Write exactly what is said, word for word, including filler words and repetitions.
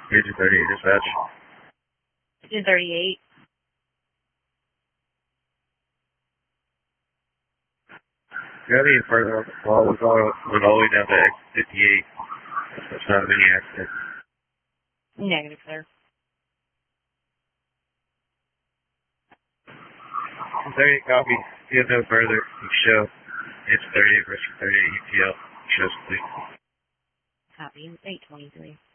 Agent thirty-eight dispatch. Agent thirty-eight. You have any further? Well, we're going we're all the way down to exit fifty-eight. That's not any accident. Negative, sir. thirty-eight copy. If you have no further, you show. It's thirty-eight versus thirty-eight U T L. Shows please. Copy. eight twenty-three.